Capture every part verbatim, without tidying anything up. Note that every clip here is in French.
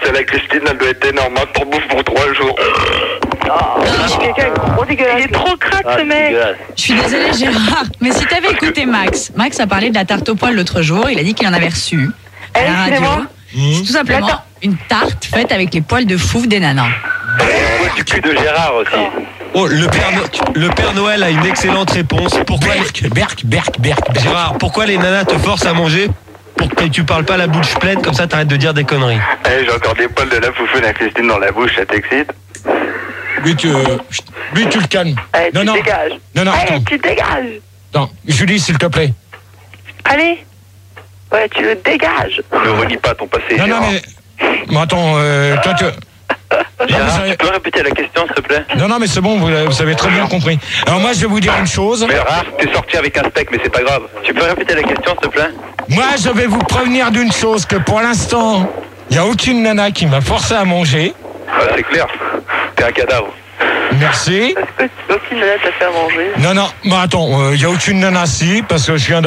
celle à Christine, elle doit être énorme. Hein, pour bouffe pour trois jours. Oh, je suis quelqu'un trop dégueulasse. Il est trop crade Ah, ce mec. Je suis désolée Gérard, mais si t'avais écouté Max, Max a parlé de la tarte aux poils l'autre jour, il a dit qu'il en avait reçu. Eh, À la radio. excusez-moi. C'est tout simplement La tar- une tarte faite avec les poils de fouf des nanas. Et du cul de Gérard aussi. Oh, le Père, No- le Père Noël a une excellente réponse. Pourquoi Berk, Berk, Berk, Berk. Gérard, pourquoi les nanas te forcent à manger pour que tu parles pas la bouche pleine, comme ça t'arrêtes de dire des conneries. Eh, j'ai encore des poils de la foufoune à Christine dans la bouche, ça t'excite? Lui, tu, lui, tu le calmes. Eh, Non, tu non. dégages. Non, non, Eh, attends. tu dégages. Non, Julie, s'il te plaît. Allez. Ouais, tu le dégages. Ne relis pas ton passé, Non, non, Gérard. mais. Bon, attends, euh, toi, tu. Non, Gérard, vous avez- tu peux répéter la question, s'il te plaît? non, non, mais c'est bon, vous, vous avez très bien compris. Alors, moi, je vais vous dire une chose. Mais Gérard, t'es sorti avec un steak, mais c'est pas grave. Tu peux répéter la question, s'il te plaît? Moi, je vais vous prévenir d'une chose, que pour l'instant, il n'y a aucune nana qui m'a forcé à manger. Ah, c'est clair. T'es un cadavre. Merci. Est-ce que aucune nana t'a fait à manger? Non, non, bah attends, il n'y a aucune nana si, parce que je viens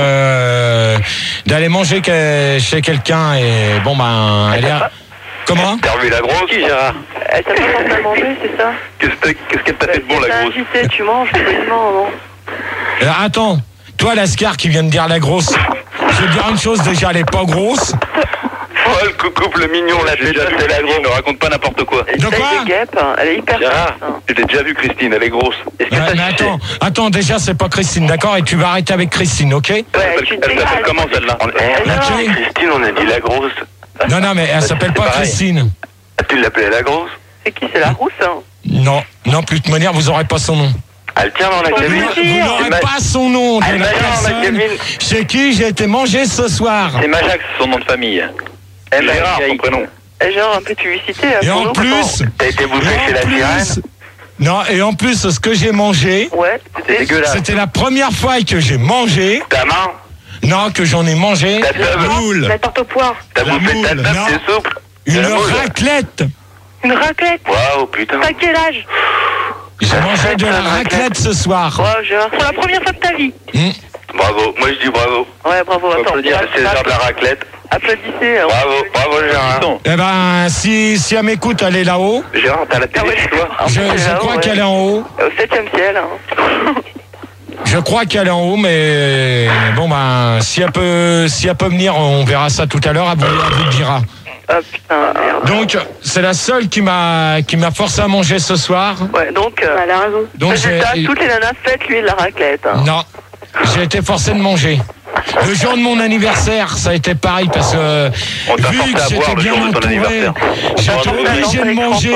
de d'aller manger que- chez quelqu'un et bon, ben, elle est... à- Comment? T'as revu la grosse? Qui, Gérard? Elle t'a pas forcé à manger, c'est ça? Qu'est-ce que- qu'est-ce qu'elle t'a fait de bon, la T'as grosse? invité, tu manges, poliment, non? Euh, attends, toi, Lascar qui vient de dire la grosse, je vais te dire une chose, déjà, elle est pas grosse. Oh, le coucouple le mignon, là, j'ai déjà fait la grosse. Ne raconte pas n'importe quoi. Elle De taille quoi? des guêpes, hein. Elle est hyper Gérard. forte, hein. Je l'ai déjà vu, Christine, elle est grosse. Est-ce que Ouais, t'as mais sucé? attends, attends, déjà, c'est pas Christine, d'accord? Et tu vas arrêter avec Christine, ok? Ouais, Elle tu s'appelle elle dégages. s'appelle comment, celle-là? Eh, La non. clé. Christine, on a dit la grosse. Non, non, mais elle s'appelle pas pareil. Christine. Ah, tu l'appelais la grosse? C'est qui? C'est la rousse, hein? Non, non, plus de manière, vous aurez pas son nom. Elle tient dans la Faut cabine. le Vous dire. n'aurez Ma- pas son nom de Elle la m'a dit dans la personne cabine. chez qui j'ai été manger ce soir. C'est Majax, son nom de famille. Eh, Gérard, son prénom. Eh, genre, un peu de publicité, là, Et pour en nous, plus, T'as été bouffé et chez la en plus, sirène? non, et en plus, ce que j'ai mangé, maintenant. Ouais, C'est c'était dégueulasse. c'était la première fois que j'ai mangé, Ta main? non, que j'en ai mangé, Ta teub? la moule, la tarte aux poires. T'as La bouffé ta moule, table, non. c'est souple? une La moule. raclette. Une raclette. Waouh, putain. T'as quel âge? J'ai mangé de la raclette ce soir. Ouais, Gérard, pour la première fois de ta vie. Hmm. Bravo, moi je dis bravo. Ouais, bravo, Faut attends. applaudir à César de la raclette. Applaudissez. hein. Bravo, bravo Gérard. Eh ben, si, si elle m'écoute, elle est là-haut. Gérard, t'as la Ah télé ouais. chez toi? Ah, Je, c'est je là-haut, crois ouais. qu'elle est en haut. Au septième ciel. Hein. Je crois qu'elle est en haut, mais bon, ben, si elle peut, si elle peut venir, on verra ça tout à l'heure. Elle vous, elle vous le dira. Ah putain, merde. Donc, c'est la seule qui m'a qui m'a forcé à manger ce soir. Ouais, donc. Euh, elle a raison. Donc, Résultat, j'ai- toutes les nanas, faites-lui de la raclette. Hein. Non, j'ai été forcé de manger. Le jour de mon anniversaire, ça a été pareil parce que On t'a vu forcé que à boire j'étais le bien jour de ton entouré, anniversaire. j'étais Bravo, obligé maintenant, de avec manger,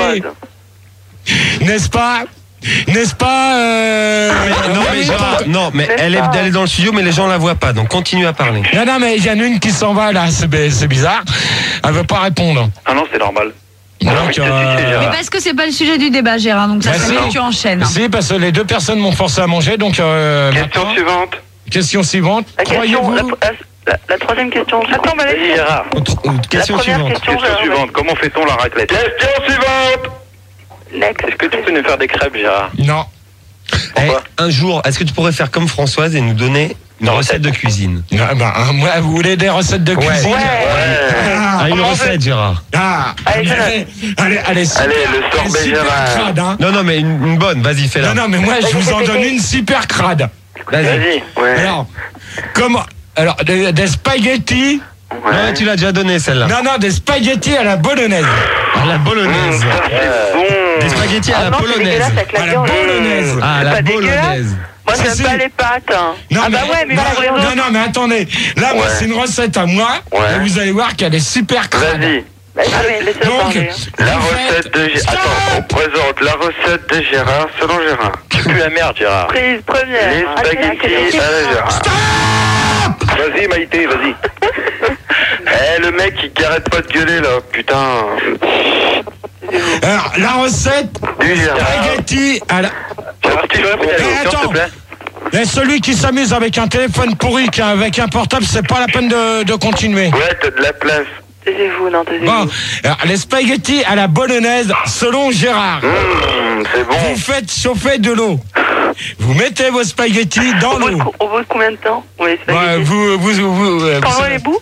Crampon. n'est-ce pas? N'est-ce pas euh... Non, mais Gérard, non, mais elle est, elle est dans le studio, mais les gens la voient pas, donc continue à parler. Non, non, mais il y en a une qui s'en va là, c'est c'est bizarre. Elle veut pas répondre. Ah non, c'est normal. Donc, envie de te euh, sucer, Gérard. Mais parce que c'est pas le sujet du débat, Gérard, donc ça Bah serait si. mieux que tu enchaînes. hein. Si, parce que les deux personnes m'ont forcé à manger, donc euh, Question maintenant- suivante. question suivante. La question, Croyez-vous la, la, la, la troisième question. Attends, bah, Vas-y Gérard. Question la première suivante. question, Question Gérard, suivante. Comment fait-on la raclette? Question suivante. Next. Est-ce que tu peux nous faire des crêpes, Gérard? Non. Eh, Pourquoi un jour, est-ce que tu pourrais faire comme Françoise et nous donner une recette de cuisine? Non, ben, hein, moi, vous voulez des recettes de cuisine? Ouais. Ah, Ah, une Comment on recette, Gérard. ah, Allez, allez, allez, allez, super, Allez, le sorbet super Gérard. crade, hein. Non, non, mais une, une bonne, vas-y, fais-la. Non, non, mais moi, je vous en donne une super crade. Vas-y. Vas-y. Ouais. Alors, comment, alors, des, des spaghettis, Ouais, tu l'as déjà donné, celle-là. non, non, des spaghettis à la bolognaise. À la Mmh, bolognaise. ça, c'est bon. Des spaghettis à Ah la non, c'est polonaise. dégueulasse avec la À la viande. bolognaise. Ah, à C'est la pas dégueulasse. bolognaise. Moi, Si, j'aime si. pas les pâtes. Hein. Non, ah bah ouais, mais non, pas les non, autres. non, mais attendez. Là, moi, Ouais. c'est une recette à moi. Ouais. Et vous allez voir qu'elle est super crade. Vas-y. Ah, mais laissez-le Donc, parler. hein. La vous faites- recette de Gérard. Stop. Attends, on présente la recette de Gérard selon Gérard. Tu pues la merde, Gérard. Prise première. Les Ah, spaghettis à la Gérard. Vas-y Maïté, vas-y. Eh, le mec qui arrête pas de gueuler là, putain. Alors, la recette, Du Gérard. spaghetti à la... Gérard, tu peux répéter la Eh, question, s'il attends. te plaît? Et celui qui s'amuse avec un téléphone pourri qu'avec un portable, c'est pas la peine de, de continuer. Ouais, t'as de la place. Taisez-vous, non, taisez-vous. Bon, alors, les spaghettis à la bolognaise, selon Gérard. Mmh, c'est bon. Vous faites chauffer de l'eau. Vous mettez vos spaghettis dans Au bout, de, l'eau. au bout de combien de temps? Oui, c'est Ouais, spaghettis. vous, vous, vous, vous, euh, Quand vous on savez- les bouts?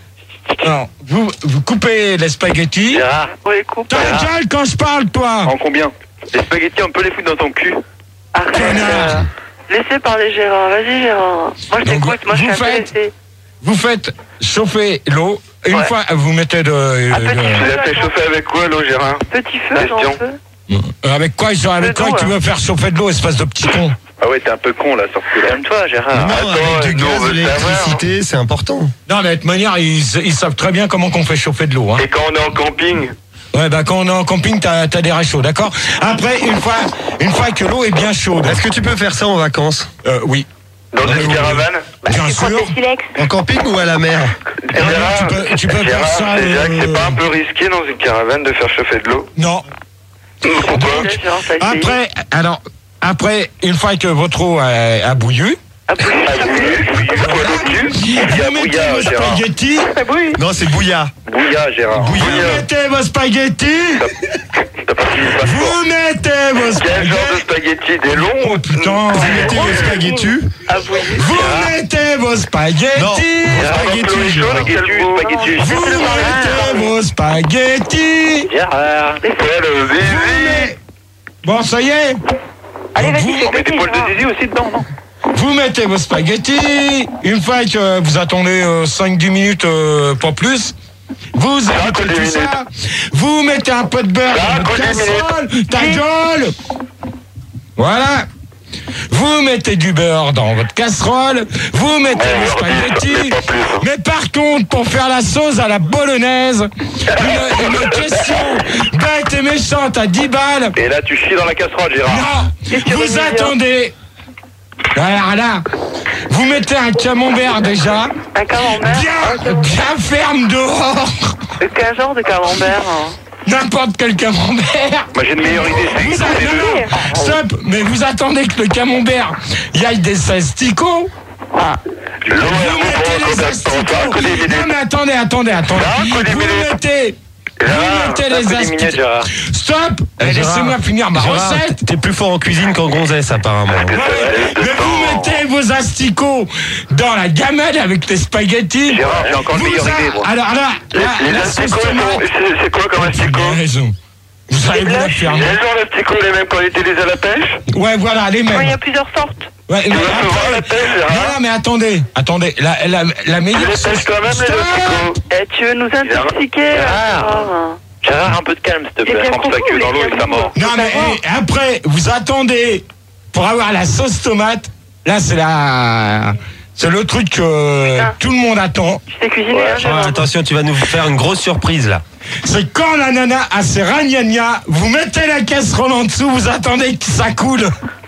Non, vous, vous coupez les spaghettis. Gérard, Oui, coupe. Ta gueule quand je parle, toi. en combien? Les spaghettis, on peut les foutre dans ton cul? Arrête. Connard. euh, Laissez parler Gérard. Vas-y, Gérard. Moi, je Donc, t'écoute. Moi, je suis vous faites- intéressée. Vous faites chauffer l'eau. Une Ouais. fois, vous mettez de... Un petit de- Tu l'as feu. fait chauffer avec quoi, l'eau, Gérard? Petit feu, Question. grand feu. Euh, Avec quoi, genre, avec Le quoi dos, tu hein. veux faire chauffer de l'eau, espèce de petit con? Ah ouais, t'es un peu con, là, sur ce coup-là. Calme-toi, Gérard. Non, attends, avec du nous, on gaz, de veut savoir. l'électricité, c'est important. Non, mais de toute manière, ils, ils savent très bien comment qu'on fait chauffer de l'eau. Hein. Et quand on est en camping? Ouais, bah quand on est en camping, t'as as des réchauds, d'accord? Après, une fois, une fois que l'eau est bien chaude. Est-ce que tu peux faire ça en vacances? Euh, oui. Dans Ouais, une ouais, caravane? Bien Tu prends sûr. tes silex. En camping ou à la mer? Gérard, tu peux- tu peux faire Gérard, ça, c'est vrai que c'est euh, pas un peu risqué dans une caravane de faire chauffer de l'eau? Non. Pourquoi? Ok, Gérard, t'as essayé. Après, alors, après, une fois que votre eau a, a bouilli, Ah, oui. Ah, bouillu, bouillu, quoi, l'eau de cul? Il y a vous mettez bouillard, vos Gérard. spaghettis. Ah, oui. Non, c'est bouillard. Bouillard, Gérard. Vous Bouillard. mettez vos spaghettis. T'as pas fini le passeport. Vous mettez vos Quel genre de spaghettis. spaghettis? Des longs? Oh putain. Vous mettez vos spaghettis. Ah, oui. Vous mettez vos spaghettis. Non. Spaghettis, Gérard. spaghettis, spaghettis. Vous mettez vos spaghettis. Gérard. Ouais, le Vous zizi. met- Bon, ça y est. Allez, Donc, vas-y, vous- fais On met des péter, poils de Gérard. zizi aussi dedans, non? Vous mettez vos spaghettis. Une fois que vous attendez euh, cinq dix minutes, euh, pas plus. Vous Ah, ajoutez que dix tout ça. Vous mettez un peu de beurre Ah, dans votre que dix casserole. Ta gueule. Voilà. Vous mettez du beurre dans votre casserole. Vous mettez Ouais, vos alors, spaghettis. mais pas plus, hein. Mais par contre, pour faire la sauce à la bolognaise, une, une question bête et méchante à dix balles. Et là, tu chies dans la casserole, Gérard. Non, Qu'est-ce que vous tu veux attendez. Alors là, vous mettez un camembert déjà, Un camembert. bien, bien ferme dehors. Quel genre de camembert hein? N'importe quel camembert. Moi, j'ai une meilleure idée, c'est Vous écouter attendez, deux. non, non, stop, mais vous attendez que le camembert y aille des asticots. L'eau, Vous elle mettez vous les prend combien de temps? asticots. Ça, que des Non minutes. mais attendez, attendez, attendez. Non, que des Vous minutes. mettez, vous Gérard, mettez Ça les fait dix minutes, asticots. Gérard. Stop. Eh, Gérard, laissez-moi finir ma Gérard, recette. T'es plus fort en cuisine qu'en gonzesse, apparemment. Que ça Ouais, laisse de mais vous temps. mettez vos asticots dans la gamelle avec les spaghettis. Gérard, j'ai encore une Vous meilleure a- idée, moi. Alors là, Les, là, les la asticots, sauce ils tomate. sont- c'est c'est quoi comme asticot? Raison. Vous allez vous la faire. Les gens l'asticots, les mêmes qu'on utilise à la pêche? Ouais, voilà, les Ouais, il y mêmes. a plusieurs sortes. Ouais, mais Tu vas se voir attendez. la pêche, Non, Gérard? non, mais attendez, attendez. La, la, la Tu meilleure les sauce. pêches toi-même, les Stop. asticots? Eh, tu veux nous intoxiquer Gérard. Gérard. Gérard, un peu de calme, s'il te J'ai plaît. bien Trempe sa compris, queue dans mais l'eau et bien ça vous. mord. Non, mais savoir. eh, après, vous attendez pour avoir la sauce tomate. Là, c'est la. C'est le truc que Putain. tout le monde attend. Tu t'es cuisiné, Ouais. hein, Ah, Gérard. attention, tu vas nous faire une grosse surprise là. C'est quand la nana a ses ragnagnas, vous mettez la casserole en dessous, vous attendez que ça coule.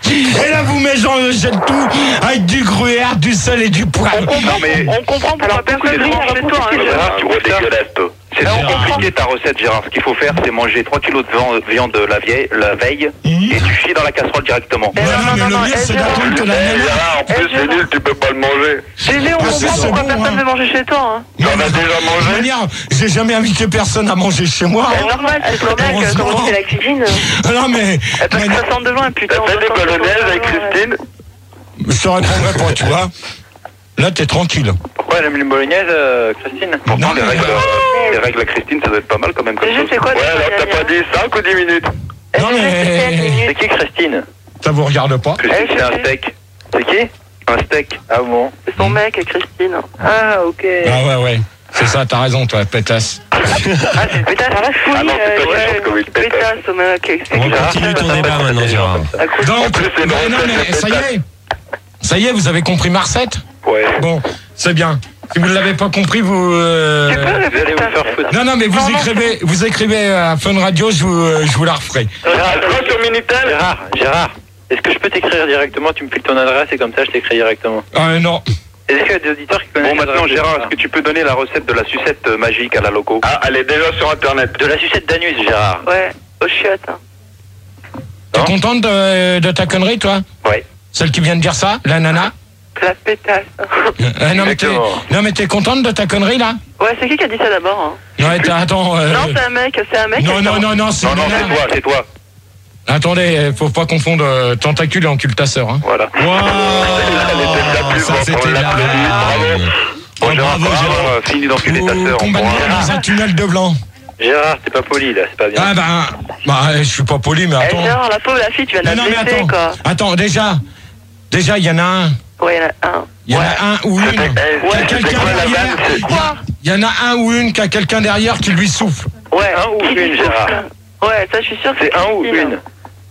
Et là, vous mélangez le tout avec du gruyère, du sel et du poivre. Non, mais. On comprend pourquoi Alors, personne ne mange chez toi, hein, Gérard, Gérard. tu vois dégueulasse, toi. C'est Alors, trop on comprend. compliqué ta recette, Gérard. Ce qu'il faut faire, c'est manger trois kilos de viande- viande la, vieille, la veille Mhm. et tu chies dans la casserole directement. Eh, Ouais, non, non, non, mais non, le non, mieux, eh, c'est Gérard. d'attendre que la Eh, nana. Gérard, en Eh, plus, c'est Gérard. nul, tu peux pas le manger. Gégé, on Ah, c'est- comprend c'est pourquoi bon, personne hein. ne mange chez toi. Hein. T'en as déjà De toute mangé? manière, j'ai jamais invité personne à manger chez moi. C'est normal, c'est ton mec, Heureusement. comment c'est la cuisine. Ah non, mais. Eh, Parce que mais- ça sent de loin, putain. T'as on fait doit des sentir bolognaise de avec loin, ouais. Christine? Je te répondrai pas, tu vois. Là, t'es tranquille. Pourquoi elle aime les bolognaise, euh, Christine? Pourtant, Non, les mais- règles, euh, les règles à Christine, ça doit être pas mal quand même comme Gégé, chose. c'est quoi, Ouais, les alors t'as bolognaise pas dit cinq ou dix minutes? Eh, Non, Gégé, mais- c'est quelle minute C'est qui, Christine? Ça vous regarde pas. Christine, Eh, c'est un Gégé. steak. C'est qui? Un steak. Ah bon? C'est son mec, Christine. Ah, ok. Ah ouais, ouais. C'est ça, t'as raison, toi, pétasse. Ah, c'est pétasse, ça va fouiller. Ah non, c'est pas euh, méchant ouais, comme il pétasse. pétasse, au mec. C'est On qui, continue ton débat maintenant, Gérard. à cause- Donc, En plus, c'est bah, une non, recette mais de ça y pétasse. est. Ça y est, vous avez compris ma recette? Ouais. Bon, c'est bien. Si vous ne l'avez pas compris, vous. euh, Tu peux Vous allez répéter vous ta faire recette foutre. Non, non, mais vous Non, non, écrivez, vous écrivez à Fun Radio, je vous, euh, je vous la referai. Gérard, toi sur Minitel? Gérard, Gérard, est-ce que je peux t'écrire directement? Tu me files ton adresse et comme ça je t'écris directement. Euh, non. Est-ce qu'il y a des auditeurs qui connaissent Bon, maintenant, l'adresse de Gérard, Gérard est-ce que tu peux donner la recette de la sucette euh, magique à la loco? Ah, elle est déjà sur Internet. De la sucette d'anus, Gérard. Ouais, au chiottes. hein. T'es Non. contente de, de ta connerie, toi? Ouais. Celle qui vient de dire ça, la nana? La pétasse. Euh, non, mais t'es, Exactement. non, mais t'es contente de ta connerie, là? Ouais, c'est qui qui a dit ça d'abord hein Non, attends, attends. euh, Non, c'est un mec, c'est un mec. non, non, non, non, c'est Non, non, une c'est nana. toi, c'est toi. Attendez, euh, faut pas confondre euh, tentacule et encule ta sœur, hein. Voilà. Waouh, Elle était bien plus ça forte, c'était on l'a la applaudi, bravo. Bon, Oh, Gérard, bravo, bravo, Gérard. euh, fini d'enculer ta Vous sœur. combattez dans un tunnel de blanc. Gérard, t'es pas poli là, c'est pas bien. Ah ben, bah, je suis pas poli, mais Eh, attends. Gérard, la pauvre, la fille, tu viens de Non, la non, mais blesser, attends. quoi. Attends, déjà, déjà, il y en a un. Ouais, il y en a un. Il y en Ouais. a un ou une. Eh, qui a ouais, quelqu'un c'est quoi la derrière. vanne, c'est- Quoi? Il y en a un ou une qui a quelqu'un derrière qui lui souffle. Ouais, Un ou qui une, lui Gérard? souffle. Ouais, ça, je suis sûr que C'est un ou Christine. une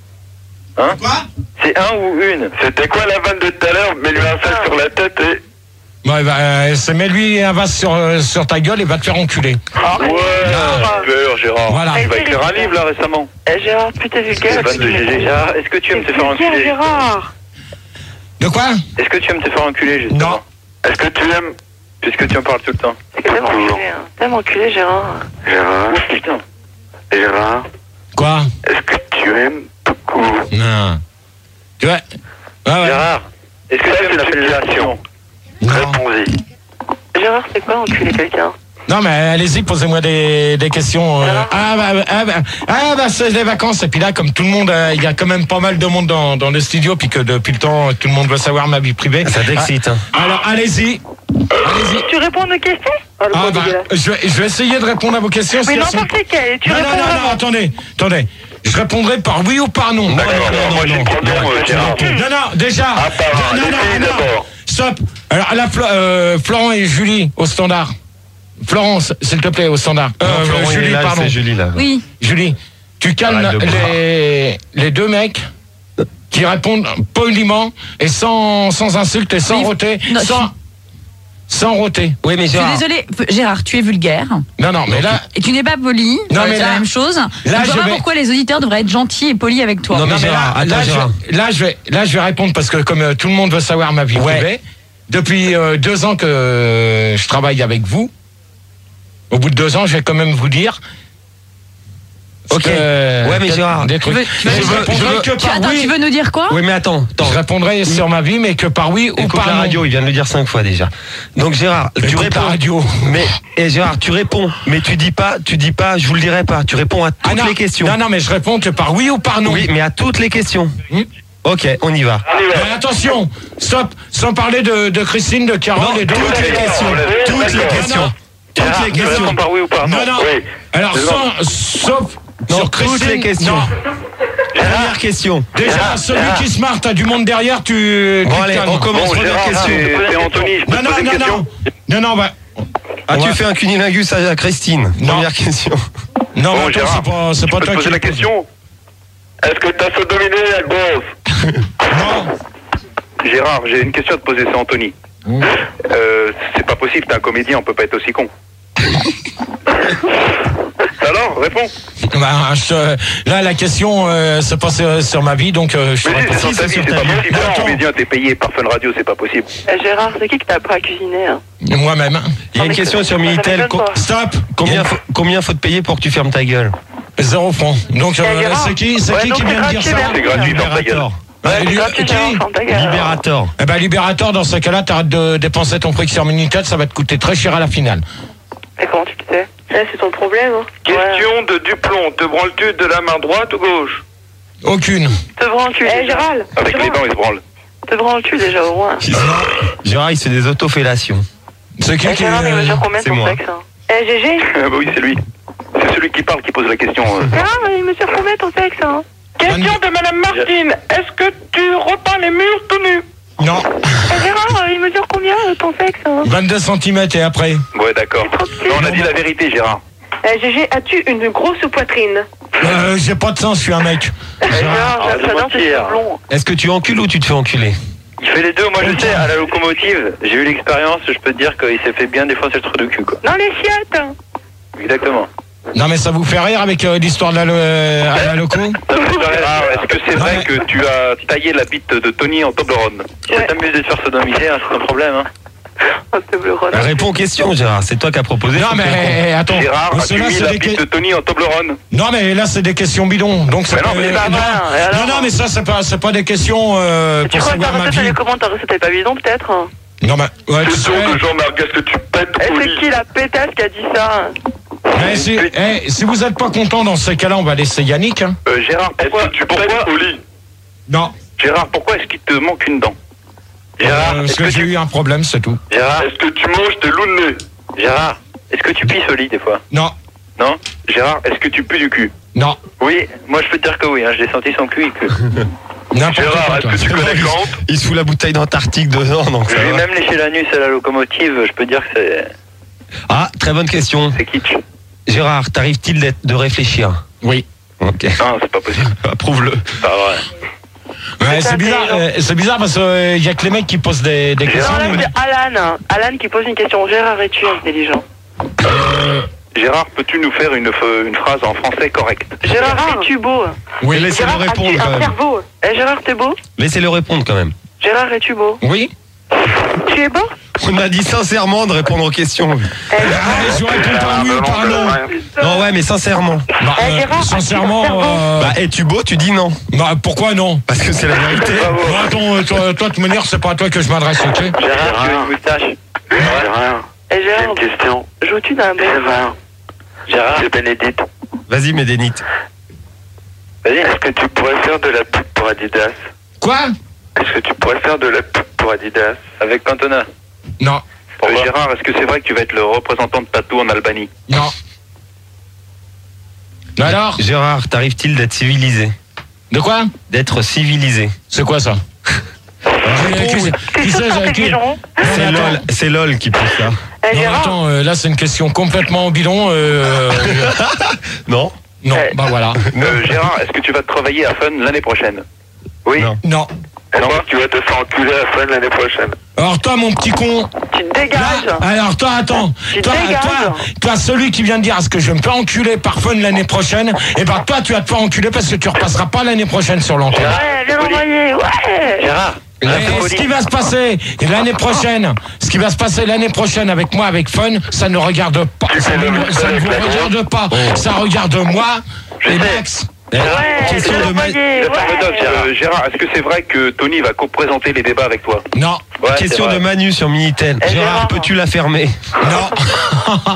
Hein? Quoi? C'est un ou une? C'était quoi la vanne de tout à l'heure? Mets-lui un sac sur la tête et... Ouais, bah, euh, c'est mets-lui un vase sur, euh, sur ta gueule et va te faire enculer. Ah, Ouais, Gérard. super, Gérard. Voilà. Tu vas écrire un livre là récemment. Eh, Gérard, putain, vulgaire. Les vannes de G G. Gérard, est-ce que tu aimes te faire Vulgaire, enculer? Gérard. De quoi? Est-ce que tu aimes te faire enculer justement? Non. Est-ce que tu aimes... Puisque tu en parles tout le temps. C'est que t'aimes enculé, hein. T'aimes enculé, Gérard. Gérard, Oh putain. Gérard, Quoi? est-ce que tu aimes beaucoup? Non. Tu vois? Ah ouais. Gérard, est-ce que Ça, tu aimes c'est la une fellation? Non. Réponds-y. Gérard, c'est quoi enculer quelqu'un? Non, mais allez-y, posez-moi des, des questions. euh. Ah, bah, ah, bah, ah, bah, c'est les vacances. Et puis là, comme tout le monde, euh, il y a quand même pas mal de monde dans, dans le studio, puis que depuis le temps, tout le monde veut savoir ma vie privée. Ça t'excite, hein. Ah, alors, allez-y. Allez-y. Tu réponds à nos questions? Oh, le Ah, pauvre bah, dégueulasse. je, vais, je vais essayer de répondre à vos questions. si Mais elles sont- n'importe lesquelles. Tu Non, non, réponds non, vraiment. non, attendez, attendez. Je répondrai par oui ou par non. D'accord, alors moi j'ai une question, euh, Gérard. Non, non, déjà. Ah, par non, les non, filles non, d'abord. Stop. Alors, là, Flo- euh, Florent et Julie, au standard. Florence, s'il te plaît, au standard. Non, Euh, Florent, il est Julie, là, pardon. c'est Julie là. Oui. Julie, tu calmes Arrête de boire. les, les deux mecs qui répondent poliment et sans, sans insulte et sans Oui. roter. Non, sans, sans roter. Oui, mais Je suis Gérard. désolée, Gérard, tu es vulgaire. Non, non, mais là. Et tu n'es pas poli. Non, euh, mais c'est là- la même chose. là, je vois je pas vais- pourquoi les auditeurs devraient être gentils et polis avec toi. Non, mais Non, mais Gérard, là, attends, là, je, Gérard. vais- là, je vais, là, je vais répondre parce que comme euh, tout le monde veut savoir ma vie Ouais. privée, depuis euh, deux ans que euh, je travaille avec vous, au bout de deux ans, je vais quand même vous dire. Ok. que- Ouais, mais que- Gérard, des trucs. tu veux- tu veux- Mais je je veux- répondrai je veux- que Tu, par attends, oui. tu veux nous dire quoi? Oui, mais attends, attends. Je répondrai sur ma vie, mais que par oui ou Écoute par la non. radio, il vient de le dire cinq fois déjà. Donc Gérard, tu Écoute réponds. la radio. Mais et Gérard, tu réponds, mais tu dis pas, tu dis pas, je vous le dirai pas. Tu réponds à toutes Ah non, les questions. Non, non, mais je réponds que par oui ou par non. Oui, mais à toutes les questions. Hmm. Ok, on y va. Mais attention, stop, sans parler de, de Christine, de Carole Non, et de toutes les questions. Toutes les questions. Toutes Gérard, les tu réponds questions. par oui ou par non? Non, non. Oui. Alors, C'est sans, sauf Non, sur toutes Christine. les questions. Non. Première question. Déjà, Gérard, celui Gérard. qui se marre, t'as du monde derrière, tu. Bon tu te allez, calmes. on commence. Bon, Première Gérard, question. c'est c'est Anthony, je peux Non, te non, poser une non, question? non. Non, non, bah. Ah, Ouais. tu fais un cunilingus à Christine. Non. Première question. Non, Bon, mais attends, Gérard, c'est pas, c'est je pas peux te toi poser qui la le poses. question? Est-ce que t'as sodomisé la grosse? Non. Gérard, j'ai une question à te poser, c'est Anthony. Mmh. Euh, c'est pas possible, t'es un comédien, on peut pas être aussi con. Alors, réponds. Bah, je- là, la question, euh, c'est pas sur, sur ma vie, donc euh, je Mais saurais si, pas. c'est sur ta vie, sur c'est ta pas vie. possible. Mais Un attends. comédien, t'es payé par Fun Radio, c'est pas possible. Eh, Gérard, c'est qui que t'as appris à cuisiner, hein? Moi-même. Il y a une mais question ça- sur ça Minitel. m'étonne Co- pas. Stop. Combien faut, combien faut te payer pour que tu fermes ta gueule? Zéro franc. Donc, euh, Eh, Gérard. c'est qui, c'est Ouais, qui donc qui c'est vient de dire gratuit, ça? merci. C'est gratuit, ferme ta gueule. Libérator. Bah, Ouais, lui- c'est gratuit, qui Gérard, ferme ta gueule. Libérator. Eh ben, Libérator, dans ce cas-là, t'arrêtes de dépenser ton fric sur Minitel, ça va te coûter très cher à la finale. Et comment tu le sais? Eh, c'est ton problème, hein? Ouais. Question de Duplon, te branles-tu de la main droite ou gauche? Aucune. Te branles-tu? Eh, Gérald! Avec les dents, il se branle. Te branles-tu déjà au moins? Gérard, il fait des autofellations. C'est qui Eh, qui. Gérard, il euh, mesure combien c'est ton moi. sexe, hein? Eh, Gégé? Ah bah oui, c'est lui. C'est celui qui parle qui pose la question. euh. Gérard, il mesure combien ton sexe, hein? Question de Madame Martine. Est-ce que tu repeins les murs tout nus? Non. Eh, Gérard, il mesure combien euh, ton sexe, hein? vingt-deux centimètres et après. Ouais, d'accord. trop petit. Non, on a dit la vérité, Gérard. Eh, Gégé, as-tu une grosse poitrine? Euh, j'ai pas de sens, je suis un mec. Eh, Gérard, arrête de j'adore tes mentir. cheveux blonds. Est-ce que tu encules ou tu te fais enculer? Il fait les deux, moi je sais, à la locomotive, j'ai eu l'expérience, je peux te dire qu'il s'est fait bien défoncer le trou de cul, quoi. Dans les chiottes. Exactement. Non, mais ça vous fait rire avec euh, l'histoire de la, lo- euh, à la loco? Gérard, est-ce que c'est vrai que tu as taillé la bite de Tony en Toblerone? Si ça t'amuse de te faire sodomiser, hein, c'est ton problème, hein. Oh, c'est bleu rose. Réponds aux questions, Gérard. C'est toi qui as proposé. Non, faut que tu répondes. mais attends. Gérard, Parce que as-tu là, mis c'est la des bite que- de Tony en Toblerone? Non, mais là, c'est des questions bidons. Donc, c'est Mais non, pas- mais c'est pas non, vrai, et alors non, non, mais ça, c'est pas, c'est pas des questions euh, Tu pour crois que ta savoir ma recette, elle vie. est comment ta recette? Elle est pas bidon, peut-être? hein? Non, mais. Ouais, tu C'est sais. sûr que Jean-Marc, est-ce que tu pètes Eh, au c'est lit? qui la pétasse qui a dit ça? Eh, si, eh, si vous êtes pas content dans ces cas-là, on va laisser Yannick. Hein. Euh, Gérard, pourquoi tu pètes au lit? Non. Gérard, pourquoi est-ce qu'il te manque une dent? Gérard, Euh, Parce est-ce que que j'ai tu... eu un problème, c'est tout. Gérard, Est-ce que tu manges tes loups de nez? Gérard, est-ce que tu pisses au lit des fois? Non, Non? Gérard, est-ce que tu pues du cul? non, Oui, moi je peux te dire que oui, hein, je l'ai senti son cul et que... n'importe Gérard, quoi, est-ce toi. que tu connais Kant? Il se fout la bouteille d'Antarctique dedans, donc ça J'ai va. même léché l'anus à la locomotive, je peux te dire que c'est, Ah, très bonne question. c'est kitsch. Gérard, t'arrive-t-il d'être- de réfléchir? Oui. Ok. Non, c'est pas possible. Approuve-le. C'est pas vrai. Ouais, c'est bizarre, euh, c'est bizarre parce qu'il y a que les mecs qui posent des, des Non, questions. là, c'est Alan. Alan qui pose une question. Gérard, es-tu intelligent? Gérard, peux-tu nous faire une, f- une phrase en français correcte? Gérard, es-tu beau? Oui, Laissez-le Gérard, répondre as-tu quand un même. cerveau? Eh, Gérard, t'es beau? Laissez-le répondre quand même. Gérard, es-tu beau? oui. Tu es beau? On a dit sincèrement de répondre aux questions. Eh, Ah, je réponds par oui ou par non. Non, ouais, mais sincèrement. Bah, Eh, euh, Gérard, as-tu un sincèrement, cerveau? euh, Bah, es-tu beau? Tu dis non. bah, pourquoi non? Parce que c'est la vérité. Bon, attends, euh, toi, toi, de toute manière, c'est pas à toi que je m'adresse, ok? Gérard, tu as une moustache? Gérard, Eh, j'ai Gérard, une question. joues-tu d'un bec? Gérard, Gérard, c'est Bénédicte. Vas-y, Médénite. vas-y. Est-ce que tu pourrais faire de la pub pour Adidas? Quoi? Est-ce que tu pourrais faire de la pub pour Adidas? Avec Cantona. Non, Euh, Gérard, est-ce que c'est vrai que tu vas être le représentant de Patou en Albanie? non. Alors? Gérard, t'arrive-t-il d'être civilisé? De quoi? D'être civilisé. C'est quoi ça? Qui- qui- T'es qui sûr c'est, que euh, t'es qui- intelligent? Non, mais C'est attends. LOL, c'est LOL qui pousse ça. Eh, Non, Gérard, attends, euh, là c'est une question complètement au bidon. Euh, Non? non, Eh. bah voilà. Euh, Gérard, est-ce que tu vas travailler à Fun l'année prochaine? Oui. Non. Non. Est-ce que tu vas te faire enculer à Fun l'année prochaine? Alors toi, mon petit con. tu te dégages. Là, alors toi, attends. Tu Toi, dégages. toi, toi, celui qui vient de dire est-ce que je vais me faire enculer par Fun l'année prochaine, et ben toi, tu vas te faire enculer parce que tu repasseras pas l'année prochaine sur l'antenne. Ouais, viens l'envoyer, ouais. Gérard, Et ce qui va se passer l'année prochaine, ce qui va se passer l'année prochaine avec moi, avec Fun, ça ne regarde pas, ça ne, ça ne vous regarde pas, ça regarde moi et Max. Eh, Ouais, question viens de Ma- l'envoyer, Attends, attends, ouais. Gérard, Gérard, est-ce que c'est vrai que Tony va co-présenter les débats avec toi? Non, Ouais, question c'est de vrai. Manu sur Minitel. Eh, Gérard, Gérard. peux-tu la fermer? non.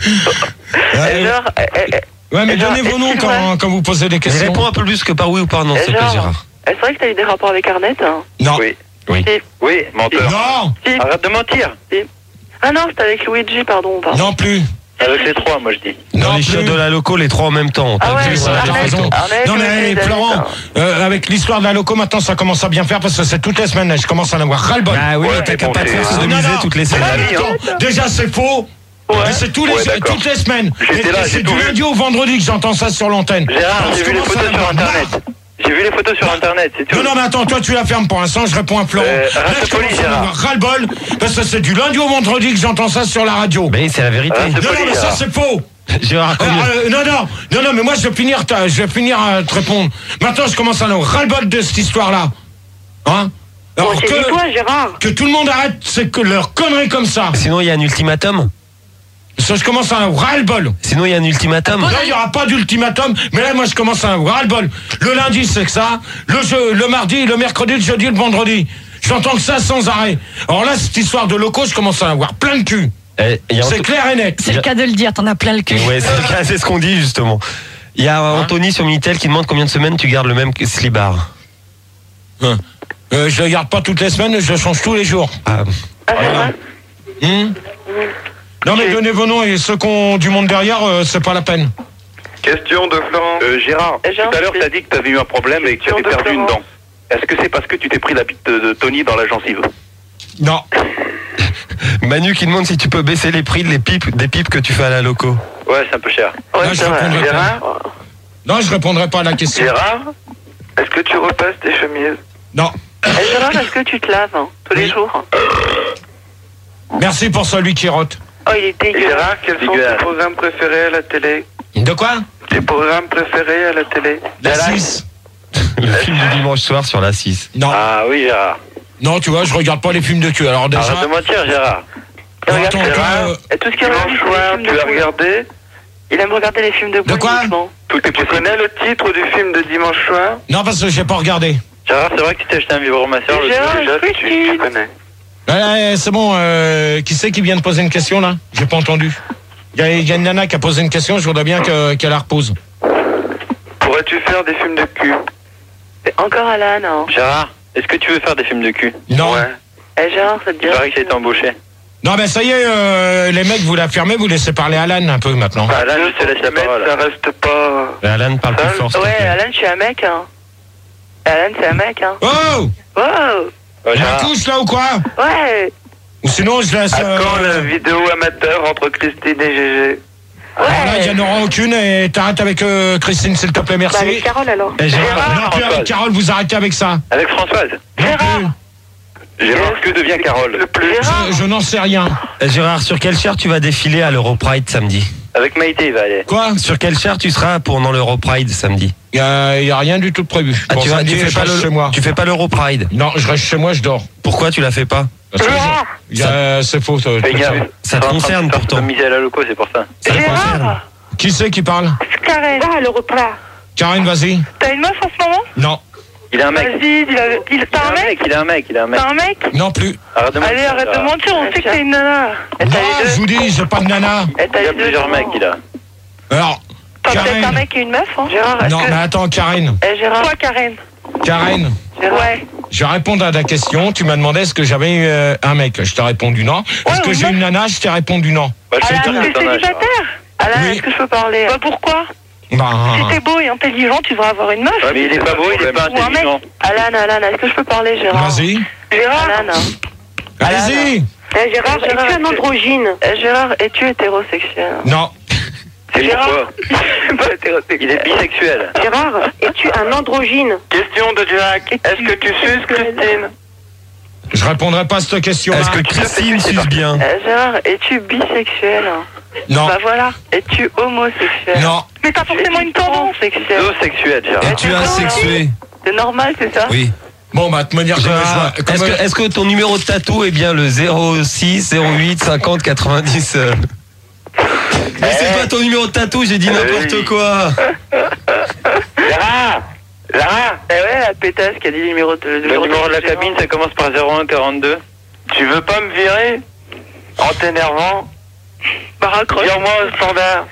Eh, Ouais, Gérard, eh, eh, eh, ouais, mais Eh, Gérard, donnez vos noms est-ce qu'il quand, quand vous posez des Mais questions. réponds un peu plus que par oui ou par non, Eh, s'il te plaît, Gérard. Gérard. c'est vrai que t'as eu des rapports avec Arnett, hein? Non. Oui. Oui. Si. Oui, menteur. Non, Si. Arrête de mentir. Ah non, c'était avec Luigi, pardon. pardon. non plus. Avec les trois, moi je dis. Dans Non les chiottes plus. de la loco, les trois en même temps. Ah T'as ouais, vu, ça, ouais, t'as t'as raison. raison. Arnett, Non Luigi, mais David, Florent, hein. euh, avec l'histoire de la loco, maintenant ça commence à bien faire parce que c'est toutes les semaines, je commence à en avoir ras-le-bol. Ah oui, Ouais, t'as mais qu'à bon, pas te c'est- faire Ah, sodomiser non, non. toutes les Ouais, semaines. mais attends, déjà c'est faux. Ouais. Mais c'est tous les, Ouais, d'accord. toutes les semaines. J'étais Et- là, et j'ai c'est tout du vu. lundi au vendredi que j'entends ça sur l'antenne. Gérard, Alors, j'ai je vu les commence photos à en sur avoir internet. marre. J'ai vu les photos sur internet, c'est tout. Non, non, mais attends, toi tu la fermes pour l'instant, je réponds à Florent. Euh, Là, reste je commence poli, à en Gérard. avoir ras-le-bol parce que c'est du lundi au vendredi que j'entends ça sur la radio. Mais c'est la vérité. Ah, c'est Non, non, poli, mais ça Gérard. c'est faux. Gérard, Euh, combien- euh, non, non, non, non, mais moi je vais finir, ta- je vais finir à te répondre. Maintenant, je commence à en avoir ras-le-bol de cette histoire-là. Hein? Alors Bon, c'est que, toi, Gérard. que tout le monde arrête c'est que leur connerie comme ça. Sinon, il y a un ultimatum. Ça, je commence à en avoir ras-le-bol. Sinon, il y a un ultimatum. Non, il n'y aura pas d'ultimatum, mais là, moi, je commence à en avoir ras-le-bol. Le lundi, c'est que ça. Le, jeu, le mardi, le mercredi, le jeudi, le vendredi. J'entends que ça sans arrêt. Alors là, cette histoire de locaux, je commence à en avoir plein le cul. Eh, il y a C'est Anto- clair et net. C'est le cas de le dire, t'en as plein le cul. Ouais, c'est le cas, c'est ce qu'on dit justement. Il y a Hein Anthony sur Minitel qui demande combien de semaines tu gardes le même slibard. Hein. Euh, je le garde pas toutes les semaines, je le change tous les jours. Ah, Ah, c'est vrai? Hum non, mais donnez vos noms et ceux qui ont du monde derrière, euh, c'est pas la peine. Question de Florent. Euh, Gérard, Eh, Gérard, tout à l'heure c'est- t'as dit que t'avais eu un problème et que tu Question avais de perdu une Florent. dent. Est-ce que c'est parce que tu t'es pris la bite de, de Tony dans la gencive? Non. Manu qui demande si tu peux baisser les prix de les pipes, des pipes que tu fais à la loco. Ouais, c'est un peu cher. Ouais, Non, je c'est vrai. répondrai pas. Gérard, Non, je répondrai pas à la question. Gérard, est-ce que tu repasses tes chemises? Non. Eh, Gérard, est-ce que tu te laves hein, tous les Oui. jours? Merci pour celui qui rote. Oh, il est Et dégueulasse. Gérard, quels sont Dégueulasse. tes programmes préférés à la télé? De quoi? Tes programmes préférés à la télé? La six. Le film du dimanche soir sur la six. Non. Ah oui, Gérard. Non, tu vois, je regarde pas les films de cul. Alors déjà. Arrête de mentir, Gérard. Il Non, regarde attends, que- toi, euh, Et tout ce qu'il regarde, Dimanche c'est les soir, films tu de as poule. regardé? Il aime regarder les films de poule. quoi uniquement. Tout est Tu possible. connais le titre du film de dimanche soir? non, parce que j'ai pas regardé. Gérard, c'est vrai que tu t'es acheté un vibromasseur le Gérard, soir. Déjà, est-ce tu, que tu tu- connais. Ouais, ouais, c'est bon. Euh, qui c'est qui vient de poser une question là? J'ai pas entendu. Il y, a- il y a une nana qui a posé une question. Je voudrais bien que- qu'elle la repose. Pourrais-tu faire des films de cul? C'est encore Alan, hein. Gérard, est-ce que tu veux faire des films de cul? Non. Ouais. Eh Gérard, ça te dit Il paraît que c'est embauché. Non, mais ça y est, euh, les mecs, vous la fermez, vous laissez parler Alan un peu maintenant. Ah, Alan, je te laisse la parole. Ça reste pas... Et Alan parle plus fort. s'il te Ouais, plaît. Alan, je suis un mec, hein. Alan, c'est un mec, hein. Oh Wow. Oh, On Gérard. touche là ou quoi? Ouais. Ou sinon, je laisse... À euh, quand la vidéo amateur entre Christine et Gégé? alors là, il Ouais. n'y en aura aucune et t'arrêtes avec euh, Christine, s'il te plaît, merci. Bah, avec Carole, alors. Eh, Gérard, Gérard. Non, plus avec Françoise. Carole, vous arrêtez avec ça. Avec Françoise. Non Gérard. plus. Gérard, que devient Carole? Le plus... Gérard. Je, je n'en sais rien. eh, Gérard, sur quelle chair tu vas défiler à l'Europride samedi? Avec Maïté, il va aller. Quoi? Sur quelle chair tu seras pendant l'Europride samedi? Il n'y a, a rien du tout de prévu. Ah, Bon, tu, vas, samedi, tu fais je pas reste le, chez moi. tu fais pas l'Europride. Non, je reste chez moi, je dors. Pourquoi tu la fais pas? Parce que Gérard. je- il y a- c'est faux. ça- Fais gaffe. Ça te concerne pourtant. Miser à la loco, c'est pour ça. Ça te concerne. Gérard. Qui c'est qui parle? Karen. Ah, le repas. Karine, vas-y. T'as une meuf en ce moment? Non, Il a un mec. Vas-y, dis la- il- Il t'as a un mec? Il a un mec, il a un mec. T'as un mec? non plus. Arrête de mentir. Allez, arrête de Gérard. mentir, on sait que t'es une nana. Et Non, t'as les je deux. vous dis, j'ai pas de nana. Et t'as Il y a les deux, plusieurs Gérard. mecs, il a. Alors, T'as peut-être un Karen. mec et une meuf, hein? Gérard, est-ce Non, que... mais attends, Karine. Eh, Gérard. Toi, Karen. Karen, Ouais. je vais répondre à ta question. Tu m'as demandé est-ce que j'avais euh, un mec. Je t'ai répondu non. Est-ce Ouais, que ou j'ai non. une nana? Je t'ai répondu non. Bah, je sais Alain, pas t'es ton âge, célibataire? Gérard. Alain, Oui. est-ce que je peux parler? Bah, pourquoi? Bah, Si t'es beau et intelligent, tu vas avoir une meuf. Ouais, mais il est pas beau, il est pas Ou un mec. intelligent. Alan, Alan, est-ce que je peux parler, Gérard? vas-y. Gérard. Alan. Allez-y. Eh, Gérard, es-tu un androgyne? Eh, Gérard, es-tu hétérosexuel? Non. C'est Gérard. pourquoi? Pas hétérosexuel. Il est bisexuel. Gérard, es-tu un androgyne? Question de Jack. Est-ce que tu suces Christine? Je répondrai pas à cette question-là. Est-ce que Christine suce bien? Eh, Gérard, es-tu bisexuel? Non. Bah voilà. Es-tu homosexuel? Non. Mais t'as forcément une tendance sexuelle. Zoosexuel, Gérard. Es-tu asexué? C'est normal, c'est ça? Oui. Bon, bah, de manière Gérard, générale, est-ce que, est-ce que ton numéro de tatou est bien le zéro six zéro huit cinquante quatre-vingt-dix euh Mais c'est pas ton numéro de tatou, j'ai dit n'importe Oui. quoi. Gérard! Gérard! Eh ouais, la pétasse qui a dit le numéro de... Le numéro de la cabine, ça commence par zéro un quarante-deux. Tu veux pas me virer? En t'énervant? Bah raccroche. Vire-moi au standard.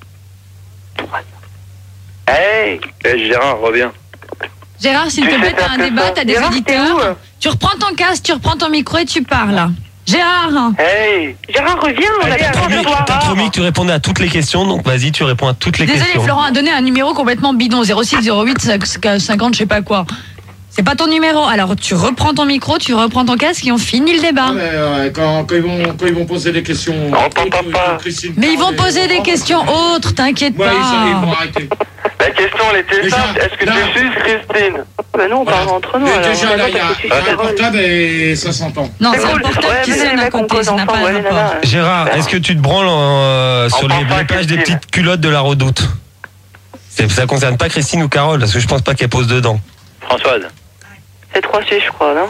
Hey! Eh, Gérard, reviens. Gérard, s'il Tu te sais plaît, faire t'as un que débat, ça. t'as des Gérard, t'es auditeurs. où? Tu reprends ton casque, tu reprends ton micro et tu parles. Gérard, Hey! Gérard, reviens, on a T'as bien promis, entendu. t'as promis que tu répondais à toutes les questions, donc vas-y, tu réponds à toutes les désolé, questions. Florent a donné un numéro complètement bidon, zéro six zéro huit cinquante, je sais pas quoi. C'est pas ton numéro. Alors tu reprends ton micro, tu reprends ton casque et on finit le débat. mais, euh, quand, quand, ils vont, quand ils vont poser des questions. On t'entend pas. Mais ils vont poser des questions autres, t'inquiète Ouais, ils, ils vont pas. arrêter. La question, elle était Déjà, simple. Est-ce que là. tu suces Christine? Bah non, on parle Voilà. entre nous. Mais alors, déjà, on là, va il y a, pas que tu il y a un parles. portable et ça s'entend. Non, C'est c'est un cool. portable Ouais, qui mais sonne les à mecs, on côté, cause ça n'a pas ensemble, de ouais, les rapport. nanas. Gérard, est-ce que tu te branles euh, sur parle les, pas les pages des Christine. petites culottes de la Redoute? C'est- Ça concerne pas Christine ou Carole, parce que je pense pas qu'elle pose dedans. Françoise. C'est trois C, je crois, non?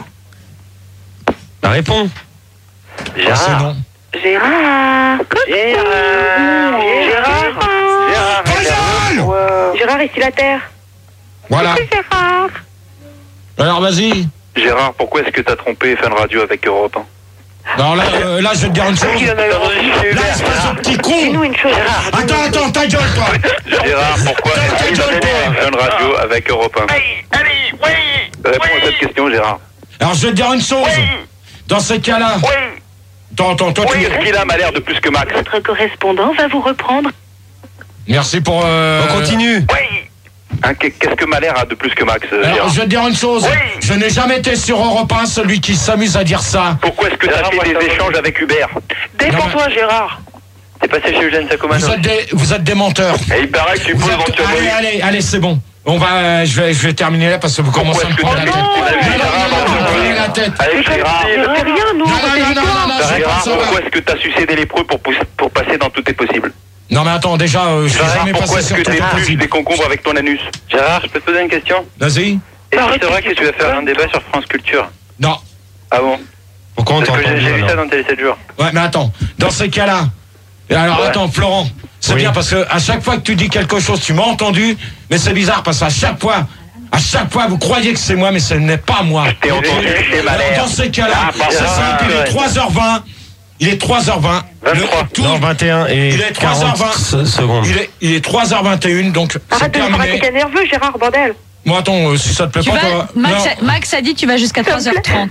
Bah, réponds. Ah, c'est Gérard. non. Gérard. Gérard. Gérard. Gérard. Ta gueule Ouais. Gérard, ici la terre. Voilà. Gérard. Alors, vas-y. Gérard, pourquoi est-ce que t'as trompé Fun Radio avec Europe un? Alors là, euh, là, je vais te dire une chose. Il en a eu reçu. Là, espèce de petit Dis-nous con. une chose. Attends, attends, ta gueule, toi. Gérard, pourquoi Ta est-ce que gueule, t'as trompé toi. Fun Radio avec Europe un? Allez, oui! Réponds à cette question, Gérard. Alors, je vais te dire une chose. Dans ces cas-là. Oui! Attends, attends, toi, tu... Qu'est-ce qu'il a m'a l'air de plus que Max? Votre correspondant va vous reprendre. Merci pour... Euh... On continue. Oui! Hein, qu'est- Qu'est-ce que Malher a de plus que Max, euh, Alors, Gérard? je vais te dire une chose. Oui. Je n'ai jamais été sur Europe un, celui qui s'amuse à dire ça. Pourquoi est-ce que t'as Gérard, moi, fait ça des va. échanges avec Hubert? Défends-toi, Gérard. T'es passé chez Eugène Sacomano? Vous êtes des, vous êtes des menteurs. Et il paraît que tu Vous peux êtes- éventuellement... Allez, allez, allez, c'est bon. On va, euh, je vais, je vais terminer là parce que vous commencez à me Pourquoi prendre est-ce la que tête. tu- Non, non, non, non, non, prenez la tête. Avec Gérard, On fait rien, nous. Non, on non, fait non, non, non, non, je vais pas Gérard, savoir. pourquoi est-ce que t'as sucé des lépreux pour, pousser- pour passer dans Tout est possible? Non, mais attends, déjà, euh, je vais Gérard, jamais pourquoi passer est-ce sur que tout t'épluches possible. des concombres avec ton anus? Gérard, je peux te poser une question? Vas-y. Est-ce que c'est vrai que tu vas faire un débat sur France Culture? Non. Ah bon? Pourquoi on Parce que t'entend j'ai j'ai vu bien ça alors dans Télé sept jours. Ouais, mais attends. Dans ces cas-là. Et alors, Ouais. attends, Florent. C'est Oui. bien parce que à chaque fois que tu dis quelque chose, tu m'as entendu. Mais c'est bizarre parce qu'à chaque fois, à chaque fois, vous croyez que c'est moi, mais ce n'est pas moi. t'ai entendu, c'est Alors, Malher. dans ces cas-là, Ah, pardon. c'est simple, il est Ouais. trois heures vingt. Il est trois heures vingt. vingt-trois. Le- tout- Non, vingt et un et Il est trois heures vingt. quarante se- secondes. Il est, il est trois heures vingt et une, donc c'est Arrête de me terminé. pratiquer nerveux, Gérard, bordel. Moi, attends, euh, si ça te plaît Tu pas, vas, toi. Max, non. a, Max a dit tu vas jusqu'à trois heures trente. Non,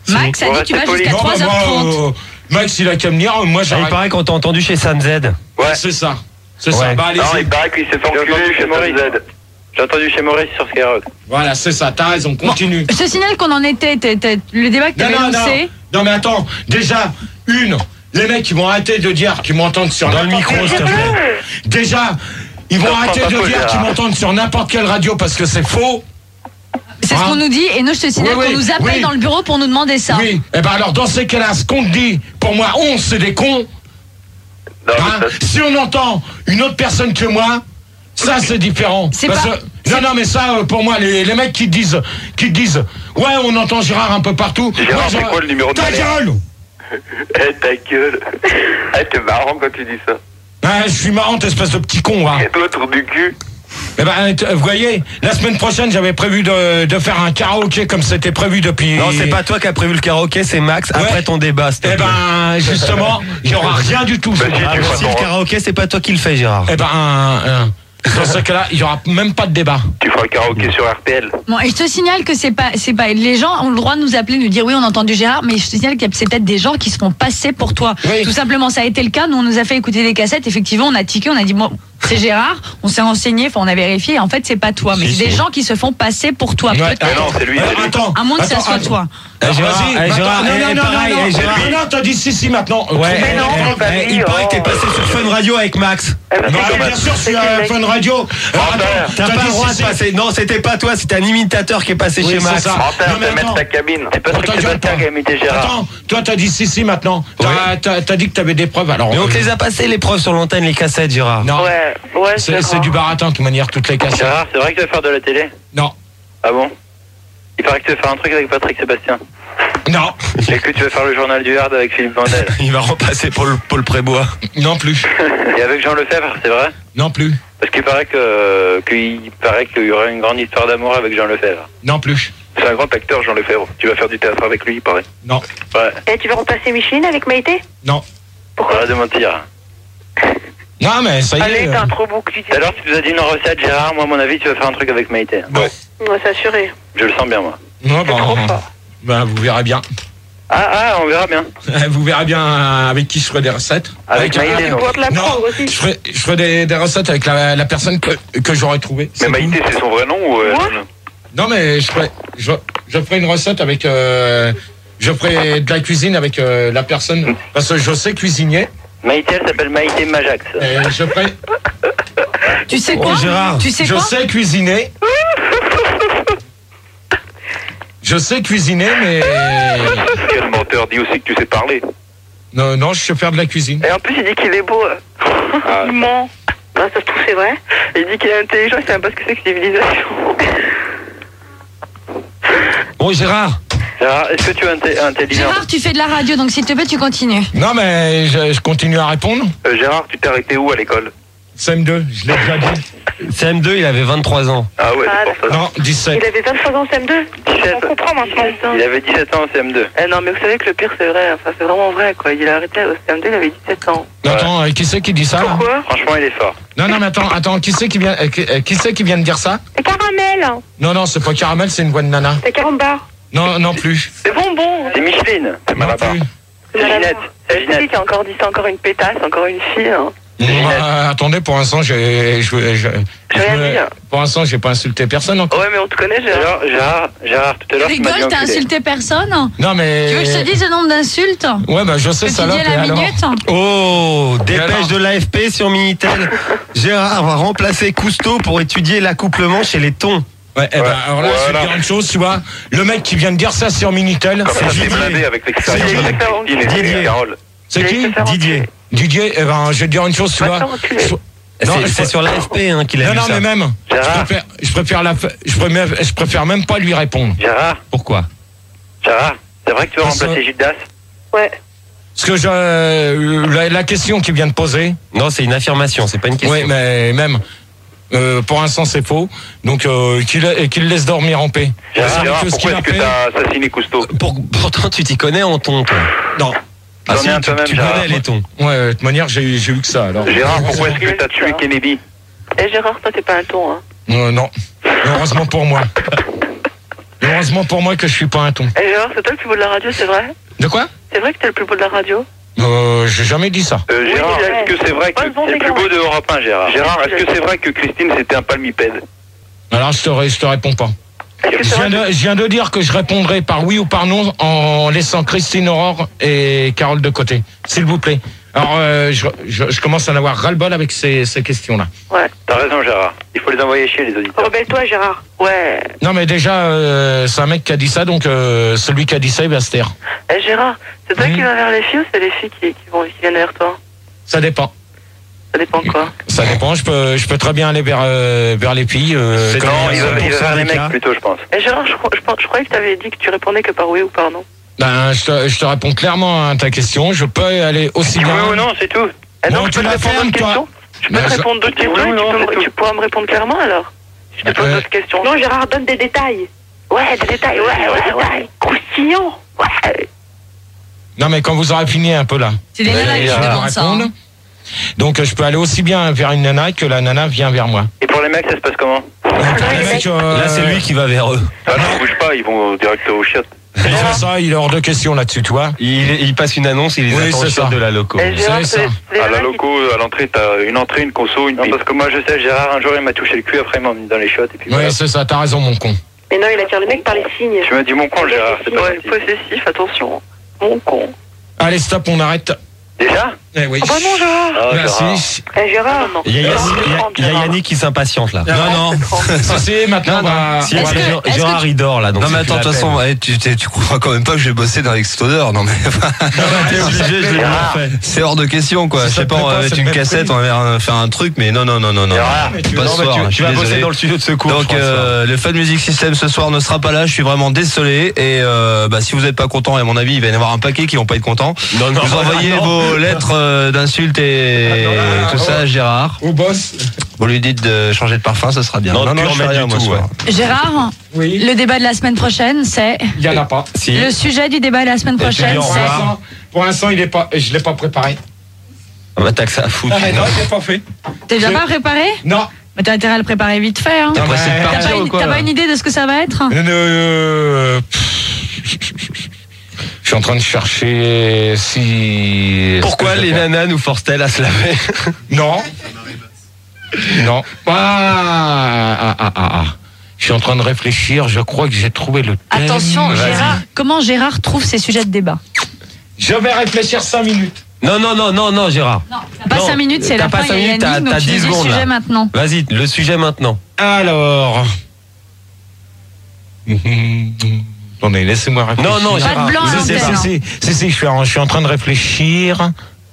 Max a On dit reste tu vas poli. jusqu'à Non, trois bah, heures moi, trente. euh, Max, il a qu'à venir, moi Ah, il j'arrête. paraît qu'on t'a entendu chez Sam Z. Ouais, c'est ça. C'est ça. Ouais. Bah, Non, allez-y. il paraît qu'il s'est fait J'ai enculer entendu chez chez Maurice. Z. J'ai entendu chez Maurice sur Skyrock. Voilà, c'est ça. T'as raison, Bon, continue. je te signale qu'on en était, t'es- t'es- le débat que tu Non, avais non, non. lancé. Non, mais attends. Déjà, une, les mecs, ils vont arrêter de dire qu'ils m'entendent sur Dans le n'importe micro, quelle- s'il te plaît. Déjà, ils vont Ça arrêter prend pas de faux, dire Gérard. qu'ils m'entendent sur n'importe quelle radio parce que c'est faux. C'est ce Hein qu'on nous dit. Et nous, je te signale Oui, oui, qu'on nous appelle oui. dans le bureau pour nous demander ça. Oui. Eh ben alors, dans ces cas-là, ce qu'on te dit, pour moi, on, c'est des cons. Non, Hein mais ça- Si on entend une autre personne que moi, ça c'est différent. C'est Parce pas- que- non, non, mais ça, euh, pour moi, les, les mecs qui te disent, qui te disent, ouais, on entend Gérard un peu partout. Gérard, Moi, c'est je- quoi le numéro de Ta l'alerte gueule. Eh, ta gueule. Eh, t'es marrant quand tu dis ça. Ah, je suis marrant, espèce de petit con, va. Et toi, trou du cul. Eh ben, t- vous voyez, la semaine prochaine, j'avais prévu de, de faire un karaoké comme c'était prévu depuis. Non, c'est pas toi qui as prévu le karaoké, c'est Max après Ouais. ton débat. s'il te Eh plaît. ben, justement, il n'y aura rien du tout. Bah, si, Ah, tu mais feras si le ton- karaoké, c'est pas toi qui le fais, Gérard. Eh ben, euh, dans ce cas-là, il n'y aura même pas de débat. Tu feras le karaoké sur R P L. Bon, et je te signale que c'est pas, c'est pas, les gens ont le droit de nous appeler, nous dire oui, on a entendu Gérard, mais je te signale que c'est peut-être des gens qui se font passer pour toi. Oui. Tout simplement, ça a été le cas. Nous, on nous a fait écouter des cassettes. Effectivement, on a tiqué, on a dit bon, c'est Gérard. On s'est renseigné, enfin, on a vérifié. En fait, c'est pas toi, mais Si, c'est des si. gens qui se font passer pour toi. Ouais. Peut-être. Mais non, c'est lui, Euh, c'est lui. attends, À moins que ça attends, soit attends. toi. Alors, Gérard, vas-y, eh, attends, Gérard, non, eh, non, non, pareil, non, eh, non, Gérard. non, non, t'as dit si, si, maintenant. Ouais, Mais non, eh, c'est pas eh, lui, il paraît que t'es oh. passé sur Fun Radio avec Max. Eh ben, Ouais, c'est bien dommage. sûr, je suis C'est à quel Fun Radio. Euh, Menteur. attends, T'as t'as pas dit le droit si, de si. passer. Non, c'était pas toi, c'était un imitateur qui est passé Oui, chez c'est Max. ça. Menteur, Non, mais t'as mettre attends. ta cabine. C'est pas Attends, c'est gueule pas toi pas. qui a imité Gérard. Attends, toi t'as dit si si maintenant. T'as Ouais. t'as- t'as dit que t'avais des preuves alors. Mais on te euh, les a passées les preuves sur l'antenne, les cassettes, Gérard. Non, Ouais, ouais, c'est c'est du baratin de toute manière toutes les cassettes. Gérard, c'est vrai que tu vas faire de la télé? Non, Ah bon? Il paraît que tu vas faire un truc avec Patrick Sébastien. non, Et que tu vas faire le journal du Hard avec Philippe Vandel. Il va repasser pour le Paul Prébois. non plus, Et avec Jean Lefebvre, c'est vrai? non plus, Parce qu'il paraît que qu'il paraît qu'il y aurait une grande histoire d'amour avec Jean Lefebvre. non plus, C'est un grand acteur, Jean Lefebvre. Tu vas faire du théâtre avec lui, il paraît. non, Ouais. Et tu vas remplacer Micheline avec Maïté? non. Arrête de mentir. Non mais ça y est. Allez, euh, t'as un trop beau que tu dis. Tout à l'heure, tu nous as dit une recette, Gérard. Moi, à mon avis, tu vas faire un truc avec Maïté. Ouais. Ouais, c'est assuré. Je le sens bien, moi. Non, bah, trop fort. bah, vous verrez bien. Ah, ah, on verra bien. Vous verrez bien euh, avec qui je ferai des recettes. Avec Maïté, Tu non. pourras te la Non, prendre aussi. je ferai, je ferai des, des recettes avec la, la personne que, que j'aurais trouvée. Mais C'est Maïté, tout. c'est son vrai nom ou. euh, Moi Non mais je ferai, je, je ferai une recette avec. euh, je ferai de la cuisine avec euh, la personne parce que je sais cuisiner. Maïté, elle s'appelle Maïté Majax. Et je ferai, Tu sais quoi? Oh, Gérard, Tu sais je quoi? sais cuisiner. Je sais cuisiner, mais Quel menteur, dis aussi que tu sais parler. non, non, je sais faire de la cuisine. Et en plus, il dit qu'il est beau. Ah. Il ment. Bah, ça se trouve, c'est vrai. Il dit qu'il est intelligent, il sait même pas ce que c'est que civilisation. Bon, Gérard, Gérard, est-ce que tu es inté- intelligent? Gérard, tu fais de la radio, donc s'il te plaît, tu continues. Non mais je, je continue à répondre. Euh, Gérard, tu t'es arrêté où à l'école? C M deux, je l'ai déjà dit. C M deux, il avait vingt-trois ans. Ah ouais, Ah, c'est pour ça. Non, dix-sept. Il avait vingt-trois ans en C M deux. dix-sept. On comprend maintenant. Il avait dix-sept ans en C M deux. Eh non, mais vous savez que le pire, c'est vrai. Enfin, c'est vraiment vrai, quoi. Il a arrêté au C M deux, il avait dix-sept ans. Attends, euh, qui c'est qui dit ça là Pourquoi? Franchement, il est fort. Non, non, mais attends, attends, qui c'est qui vient, euh, qui, euh, qui c'est qui vient de dire ça? C'est caramel. Non, non, c'est pas Caramel, c'est une voix de nana. C'est carambar. Non, non plus. C'est bonbon. C'est Micheline. C'est Non Malabar. plus. C'est Ginette. C'est C'est Ginette. lui qui a encore dit ça, encore une pétasse, encore une fille. Hein. Bah, attendez, pour l'instant, j'ai, je, je, je- rien je- dit. pour l'instant, j'ai pas insulté personne encore. Ouais, mais on te connaît, Gérard. Alors, Gérard, Gérard, tout à l'heure, tu m'as dit Rigole, t'as enculé. insulté personne? Non, mais. Tu veux que je te dise le nombre d'insultes Ouais, bah, je sais que tu ça dis là. à la minute? Oh, alors dépêche de l'A F P sur Minitel. Gérard va remplacer Cousteau pour étudier l'accouplement chez les thons. Ouais, eh ben, Ouais, alors là, je vais voilà. te dire une chose, tu vois. Le mec qui vient de dire ça sur Minitel, Comme ça, c'est t'es Didier. blindé avec l'expérience C'est de Didier. Christine et Didier. de Carole. C'est qui? Faire Didier. enculer. Didier, eh ben, je vais te dire une chose, tu Va vois. te faire enculer. Je- Non, C'est je- c'est sur l'A F P hein, qu'il a Non, vu non, ça. mais même. Je Gérard. préfère, je préfère la, je préfère, je préfère même pas lui répondre. Gérard, Pourquoi? Gérard, c'est vrai que tu veux Parce que- remplacer Gildas? Ouais. Parce que je, euh, la, la question qu'il vient de poser, Non, c'est une affirmation, c'est pas une question. oui, mais même, euh, pour l'instant, c'est faux. Donc, euh, qu'il qu'il le laisse dormir en paix. Gérard, Parce Gérard, que ce pourquoi qu'il a est-ce que fait- t'as assassiné Cousteau? Pour- pourtant, tu t'y connais en thon, toi. Non. Ah J'en ai si, un tu, toi-même, tu Gérard. connais les thons. Ouais, de toute manière, j'ai j'ai eu que ça. Alors. Gérard, pourquoi est-ce que t'as tué Kennedy? Eh, Gérard, toi, t'es pas un ton, hein. Euh, non. Heureusement pour moi. Heureusement pour moi que je suis pas un ton. Et Gérard, c'est toi le plus beau de la radio, c'est vrai? De quoi? C'est vrai que t'es le plus beau de la radio? Euh, j'ai jamais dit ça. Euh, Gérard, Oui, est-ce que c'est vrai que Pas le bon c'est le plus dégât. beau de Europe un, Gérard? Gérard, est-ce que c'est vrai que Christine c'était un palmipède? Alors je te, ré- je te réponds pas. Est-ce que Je c'est viens, vrai de, je viens de dire que je répondrai par oui ou par non en laissant Christine Aurore et Carole de côté. S'il vous plaît. Alors, euh, je, je, je commence à en avoir ras-le-bol avec ces, ces questions-là. que- Ouais. T'as raison, Gérard. Il faut les envoyer chier, les auditeurs. Rebelle-toi, Gérard. Ouais. Non, mais déjà, euh, c'est un mec qui a dit ça, donc euh, celui qui a dit ça, il va se taire. Eh Gérard, c'est toi Oui. qui vas vers les filles ou c'est les filles qui, qui, vont, qui viennent vers toi? Ça dépend. Ça dépend de quoi. Ça dépend. Je peux, je peux très bien aller vers, euh, vers les filles. Euh, C'est comme Non, il y il a va, il va cent pour cent vers les des mecs cas. plutôt, je pense. Eh Gérard, je, crois- je, pense- je croyais que t'avais dit que tu répondais que par oui ou par non. Ben, je, te, je te réponds clairement à ta question. Je peux aller aussi Dis bien. oui ou non, c'est tout. Eh Bon, non, tu tu peux la te répondre fermes, d'autres toi. questions? Tu peux Ben, te je- répondre d'autres dis oui questions ou et non, tu, c'est peux, tout. tu pourras me répondre clairement alors. Je te pose Ouais. d'autres questions. Non, Gérard, donne des détails. Ouais, des détails, ouais, ouais, ouais. Croustillant. Ouais. Non, mais quand vous aurez fini un peu là. C'est des nanas qui je vais demandent ça. répondre. hein. Donc, euh, je peux aller aussi bien vers une nana que la nana vient vers moi. Et pour les mecs, ça se passe comment? Donc, les mecs, euh, Là, c'est lui qui va vers eux. Ah non, bouge pas, ils vont direct au chiottes. il fait ça, il est hors de question là-dessus, tu vois. Il, il passe une annonce, il les Oui, attend c'est au shop ça. de la loco. Eh, Gérard, C'est c'est ça. les À la nanas qui- loco, à l'entrée, t'as une entrée, une conso, une pipe. Parce que moi, je sais, Gérard, un jour, il m'a touché le cul, après, il m'a mis dans les chiottes, et puis Oui, voilà. c'est ça, t'as raison, mon con. Mais non, il attire les mecs par les signes. Tu m'as dit mon con, Gérard, c'est pas Ouais, gentil. possessif, attention. Mon con. Allez, stop, on arrête. Déjà? Eh oui. Oh bah non, Gérard. Ah, Gérard. Merci. Eh, Gérard, Non, non. Il y a, Yannick- Gérard, il y a- il y a Yannick qui s'impatiente là. Non, non. Ça, c'est maintenant, Non, non. bah, Si, on va si, aller- Gérard- est-ce que Gérard tu- il dort là. Donc Non mais si tu attends, de toute façon, l'appelles. ouais, tu, tu, tu crois quand même pas que je vais bosser avec cette odeur, non mais T'es obligé, je l'ai bien fait. c'est hors de question quoi. Si Je ça sais te pas, plaît on pas, va ça mettre te une plaît cassette, plus. on va faire un truc, mais non non non non non. Gérard, mais tu- Pas non, ce mais soir, tu- je Tu suis vas bosser désolé. dans le studio de secours. je Donc crois, ce soir. euh, le Fun Music System ce soir ne sera pas là, je suis vraiment désolé et euh, bah, si vous n'êtes pas content, et à mon avis il va y en avoir un paquet qui vont pas être contents. Non, non, Vous envoyez non. vos lettres euh, d'insultes et Ah, tout ça à Gérard. Au boss. Vous lui dites de changer de parfum, ça sera bien. Non, plus je en fais mettre rien du moi tout, ce soir. Gérard, Oui. le débat de la semaine prochaine, c'est. Il y en a pas. Si. Le sujet du débat de la semaine Et tu prochaine, dis au Pour c'est. revoir. l'instant, pour l'instant, il est pas, je l'ai pas préparé. Ah bah t'as que ça à foutre. Ah, non, je l'ai pas fait. T'es déjà Je- pas préparé? Non. Mais t'as intérêt à le préparer vite fait. Hein. Non, Après, c'est de mais- T'as partir pas, ou une, quoi, t'as là pas une idée de ce que ça va être? Euh, Je suis en train de chercher si. Pourquoi les nanas nous forcent-elles à se laver? Non. Non. Ah, ah, ah, ah, ah. Je suis en train de réfléchir. Je crois que j'ai trouvé le thème. Attention, Vas-y. Gérard, comment Gérard trouve ses sujets de débat? Je vais réfléchir cinq minutes. Non, non, non, non, non, Gérard. Non, t'as pas Non, cinq minutes, c'est t'as la pas fin, cinq il y a minutes, t'as- Yannick, donc t'as tu dix dis le secondes, sujet là. maintenant. Vas-y, le sujet maintenant. Alors. Attendez, laissez-moi réfléchir. Non, non, Pas de Gérard. blanc à Si, si, l'antenne, si, si, si, si, je suis en, je suis en train de réfléchir.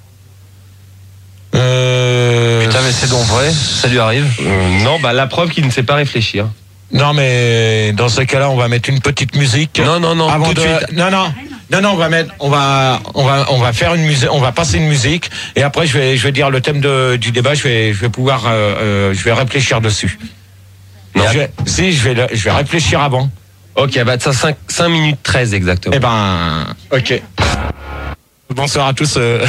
Euh, Putain mais c'est donc vrai, ça lui arrive. Euh, non, bah la preuve qu'il ne sait pas réfléchir. Non, mais dans ce cas-là, on va mettre une petite musique. Non, non, non, Avant tout de de- suite. Non, non, non, non, on va mettre, on va, on va, on va faire une musique, on va passer une musique, et après je vais, je vais dire le thème de, du débat. Je vais, je vais pouvoir, euh, euh, je vais réfléchir dessus. Non. Je vais- si, je vais, le- je vais réfléchir avant. Ok, bah ça cinq minutes treize exactement. Eh ben, ok. Bonsoir à tous. euh.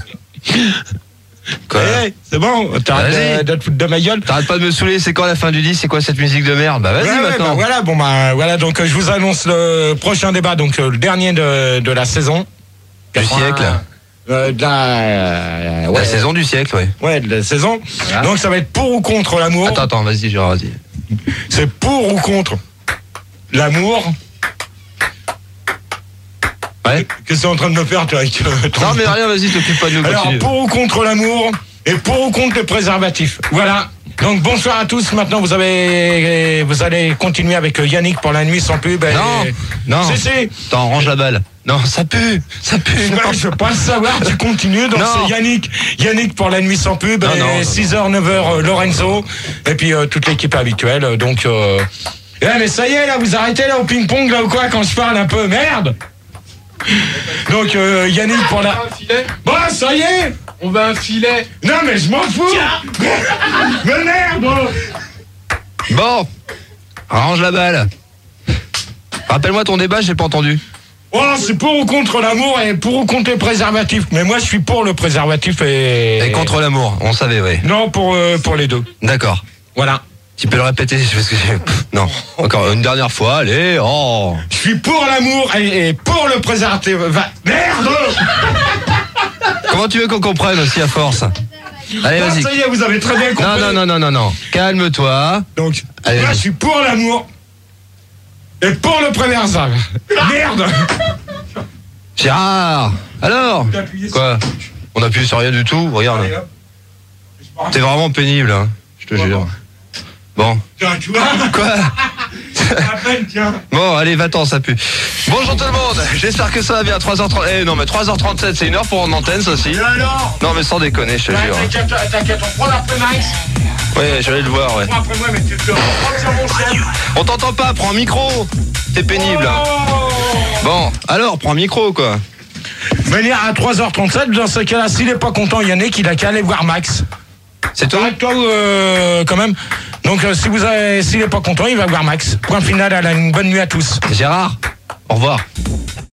Quoi Eh, c'est bon, t'arrêtes Vas-y. de, de te foutre de ma gueule. T'arrêtes pas de me saouler, c'est quand la fin du disque, c'est quoi cette musique de merde? Bah vas-y Ouais, ouais, bah, maintenant. voilà, bon bah voilà, donc euh, je vous annonce le prochain débat, donc euh, le dernier de, de la saison. Du siècle. Euh, de la, euh, ouais, La saison du siècle, ouais. Ouais, de la saison. Voilà. Donc ça va être pour ou contre l'amour. Attends, attends, vas-y, Gérard, vas-y. C'est pour ou contre l'amour. Ouais. Qu'est-ce que t'es en train de me faire, toi, avec euh, ton- Non mais rien, vas-y, t'occupe pas de nous, Alors, continue. pour ou contre l'amour et pour ou contre le préservatif. Voilà. Donc bonsoir à tous. Maintenant, vous avez, vous allez continuer avec Yannick pour la nuit sans pub. et- Non, non. Si, si. Attends, range la balle. Non, ça pue, ça pue. Ouais, non. je veux pas le savoir, tu continues. Donc Non. c'est Yannick. Yannick pour la nuit sans pub. Non, et non, non, six heures, neuf heures, euh, Lorenzo. Et puis euh, toute l'équipe habituelle. Donc, euh... ouais, mais ça y est, là, vous arrêtez là au ping-pong, là ou quoi, quand je parle un peu. Merde. Donc euh, Yannick pour la. Bon, ça y est. On va un filet. Non, mais je m'en fous. Mais merde. Bon, range la balle. Rappelle-moi ton débat, j'ai pas entendu. Oh, c'est pour ou contre l'amour et pour ou contre le préservatif. Mais moi, je suis pour le préservatif et. Et contre l'amour, on savait, ouais. Non, pour, euh, pour les deux. D'accord. Voilà. Tu peux le répéter parce que j'ai... Non, encore une dernière fois, allez, oh. Je suis pour l'amour et, et pour le préservatif. Va... Merde. Comment tu veux qu'on comprenne aussi à force? Allez, Ah, vas-y. ça y est, vous avez très bien compris. Non, non, non, non, non, non. Calme-toi. Donc, Allez, moi, vas-y. je suis pour l'amour et pour le préservatif. Merde. Gérard. Alors? Quoi? On appuie sur rien du tout, regarde. Allez, hop. T'es vraiment pénible, hein. Je te jure. Bon. Tiens, tu vois. Quoi? À peine, tiens. Bon, allez, va-t'en, ça pue. Bonjour tout le monde, j'espère que ça va bien. trois heures trente. Eh non, mais trois heures trente-sept, c'est une heure pour rendre l'antenne, ça aussi. Et alors? Non, mais sans déconner, je te Bah, jure. T'inquiète, t'inquiète, on prend l'après Max. Ouais, j'allais le voir, ouais. On prend après moi, mais tu te reprends sur mon chef. On t'entend pas, prends un micro. T'es pénible. hein. Bon, alors, prends un micro, quoi. Venir à trois heures trente-sept, dans ce cas-là, s'il est pas content, Yannick, il a qu'à aller voir Max. C'est tout? Arrête-toi, euh, quand même. Donc, euh, si vous avez, s'il est pas content, il va voir Max. Point final, à la- une bonne nuit à tous. Gérard, au revoir.